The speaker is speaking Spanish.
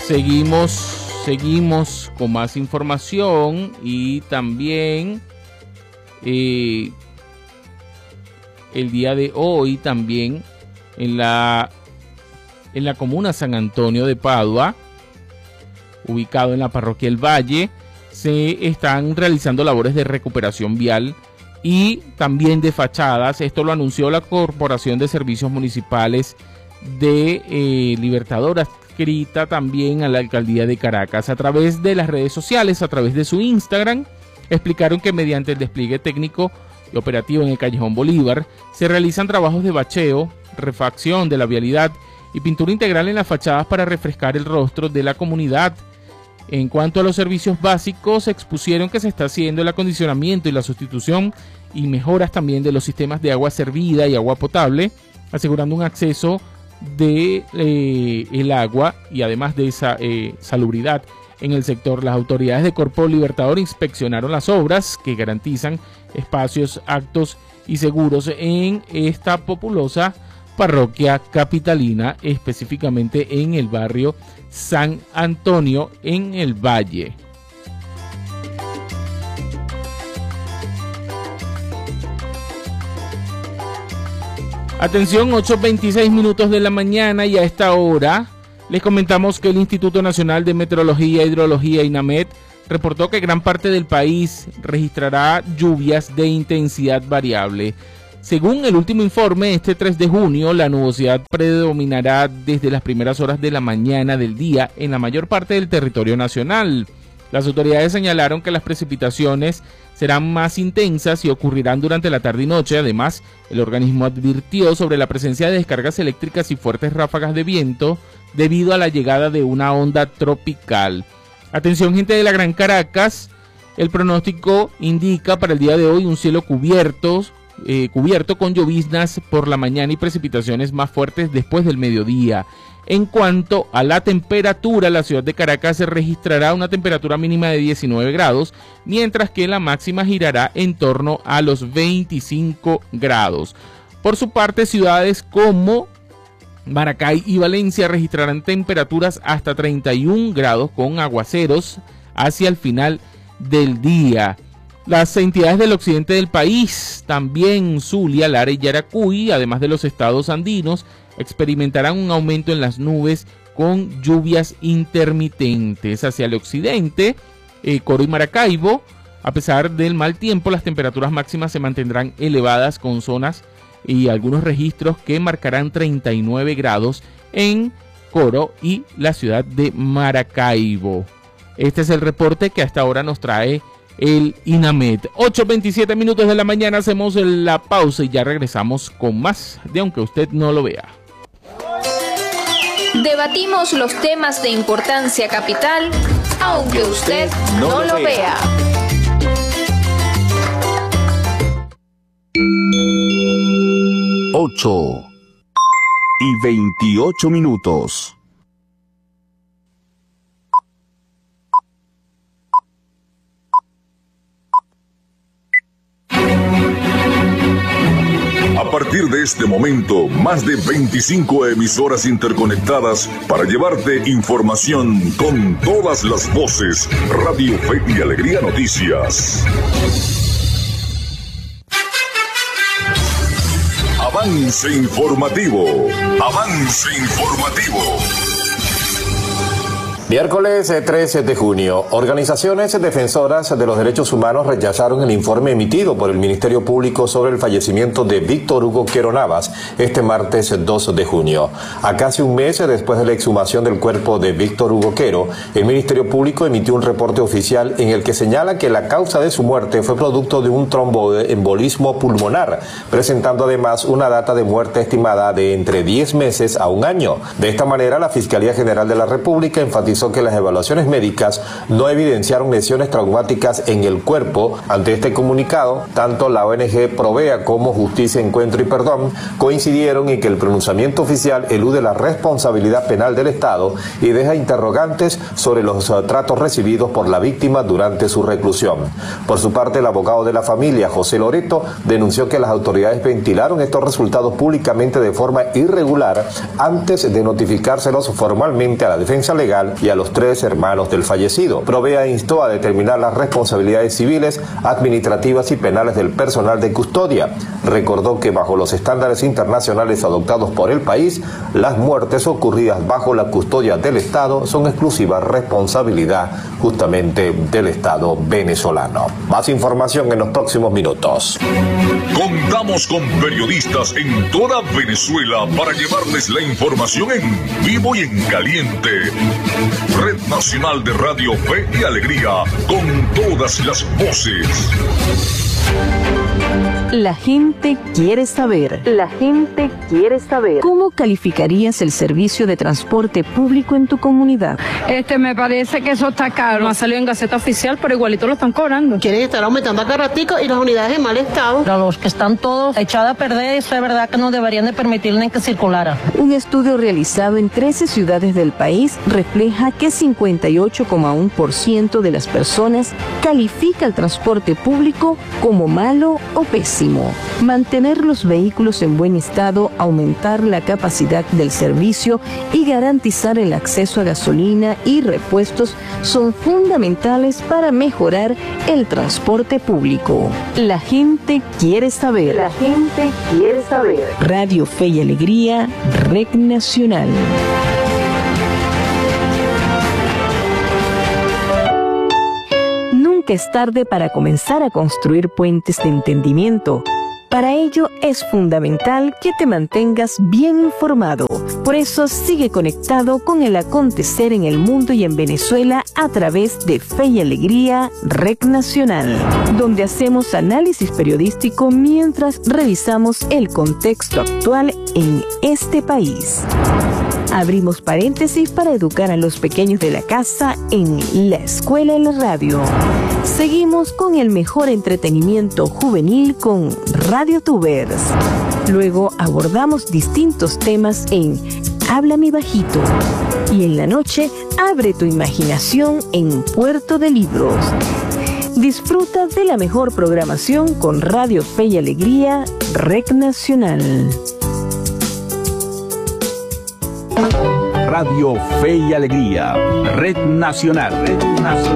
Seguimos con más información y también el día de hoy también en la comuna San Antonio de Padua, ubicado en la parroquia El Valle, se están realizando labores de recuperación vial y también de fachadas. Esto lo anunció la Corporación de Servicios Municipales de Libertador, adscrita también a la Alcaldía de Caracas. A través de las redes sociales, a través de su Instagram, explicaron que mediante el despliegue técnico y operativo en el Callejón Bolívar se realizan trabajos de bacheo, refacción de la vialidad y pintura integral en las fachadas para refrescar el rostro de la comunidad. En cuanto a los servicios básicos, expusieron que se está haciendo el acondicionamiento y la sustitución y mejoras también de los sistemas de agua servida y agua potable, asegurando un acceso de el agua y además de esa salubridad en el sector. Las autoridades de Corpo Libertador inspeccionaron las obras que garantizan espacios aptos y seguros en esta populosa parroquia capitalina, específicamente en el barrio San Antonio en el Valle. Atención, 8:26 minutos de la mañana, y a esta hora les comentamos que el Instituto Nacional de Meteorología e Hidrología, INAMET, reportó que gran parte del país registrará lluvias de intensidad variable. Según el último informe, este 3 de junio, la nubosidad predominará desde las primeras horas de la mañana del día en la mayor parte del territorio nacional. Las autoridades señalaron que las precipitaciones serán más intensas y ocurrirán durante la tarde y noche. Además, el organismo advirtió sobre la presencia de descargas eléctricas y fuertes ráfagas de viento debido a la llegada de una onda tropical. Atención, gente de la Gran Caracas, el pronóstico indica para el día de hoy un cielo cubierto con lloviznas por la mañana y precipitaciones más fuertes después del mediodía. En cuanto a la temperatura, la ciudad de Caracas se registrará una temperatura mínima de 19 grados, mientras que la máxima girará en torno a los 25 grados. Por su parte, ciudades como Maracay y Valencia registrarán temperaturas hasta 31 grados con aguaceros hacia el final del día. Las entidades del occidente del país, también Zulia, Lara y Yaracuy, además de los estados andinos, experimentarán un aumento en las nubes con lluvias intermitentes. Hacia el occidente, Coro y Maracaibo, a pesar del mal tiempo, las temperaturas máximas se mantendrán elevadas con zonas y algunos registros que marcarán 39 grados en Coro y la ciudad de Maracaibo. Este es el reporte que hasta ahora nos trae el INAMET. 8:27 minutos de la mañana, hacemos la pausa y ya regresamos con más de Aunque Usted No Lo Vea. Debatimos los temas de importancia capital, aunque usted no lo vea. Ocho y 28 minutos. A partir de este momento, más de 25 emisoras interconectadas para llevarte información con todas las voces. Radio Fe y Alegría Noticias. Avance informativo. Avance informativo. Miércoles 13 de junio, organizaciones defensoras de los derechos humanos rechazaron el informe emitido por el Ministerio Público sobre el fallecimiento de Víctor Hugo Quero Navas este martes 2 de junio. A casi un mes después de la exhumación del cuerpo de Víctor Hugo Quero, el Ministerio Público emitió un reporte oficial en el que señala que la causa de su muerte fue producto de un tromboembolismo pulmonar, presentando además una data de muerte estimada de entre 10 meses a un año. De esta manera, la Fiscalía General de la República enfatizó que las evaluaciones médicas no evidenciaron lesiones traumáticas en el cuerpo. Ante este comunicado, tanto la ONG Provea como Justicia, Encuentro y Perdón coincidieron en que el pronunciamiento oficial elude la responsabilidad penal del Estado y deja interrogantes sobre los tratos recibidos por la víctima durante su reclusión. Por su parte, el abogado de la familia, José Loreto, denunció que las autoridades ventilaron estos resultados públicamente de forma irregular antes de notificárselos formalmente a la defensa legal y y a los 3 hermanos del fallecido. Provea instó a determinar las responsabilidades civiles, administrativas y penales del personal de custodia. Recordó que bajo los estándares internacionales adoptados por el país, las muertes ocurridas bajo la custodia del Estado son exclusiva responsabilidad justamente del Estado venezolano. Más información en los próximos minutos. Contamos con periodistas en toda Venezuela para llevarles la información en vivo y en caliente. Red Nacional de Radio Fe y Alegría, con todas las voces. La gente quiere saber. La gente quiere saber. ¿Cómo calificarías el servicio de transporte público en tu comunidad? Me parece que eso está caro. No ha salido en Gaceta Oficial, pero igualito lo están cobrando. Quieren estar aumentando acá ratico y las unidades en mal estado. Pero los que están todos echados a perder, eso es verdad que no deberían de permitirle que circulara. Un estudio realizado en 13 ciudades del país refleja que 58,1% de las personas califica el transporte público como malo o pésimo. Mantener los vehículos en buen estado, aumentar la capacidad del servicio y garantizar el acceso a gasolina y repuestos son fundamentales para mejorar el transporte público. La gente quiere saber. La gente quiere saber. Radio Fe y Alegría, Red Nacional. Nunca es tarde para comenzar a construir puentes de entendimiento. Para ello es fundamental que te mantengas bien informado. Por eso sigue conectado con el acontecer en el mundo y en Venezuela a través de Fe y Alegría, Red Nacional, donde hacemos análisis periodístico mientras revisamos el contexto actual en este país. Abrimos paréntesis para educar a los pequeños de la casa en La Escuela en la Radio. Seguimos con el mejor entretenimiento juvenil con Radio Tubers. Luego abordamos distintos temas en Háblame Bajito. Y en la noche, abre tu imaginación en Puerto de Libros. Disfruta de la mejor programación con Radio Fe y Alegría, Red Nacional. Radio Fe y Alegría, Red Nacional.